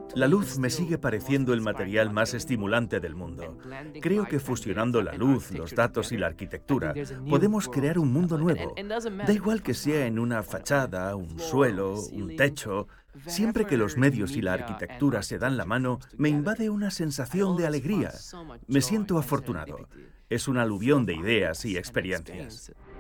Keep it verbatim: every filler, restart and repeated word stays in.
La luz me sigue pareciendo el material más estimulante del mundo. Creo que fusionando la luz, los datos y la arquitectura, podemos crear un mundo nuevo. Da igual que sea en una fachada, un suelo, un techo. Siempre que los medios y la arquitectura se dan la mano, me invade una sensación de alegría. Me siento afortunado. Es un aluvión de ideas y experiencias.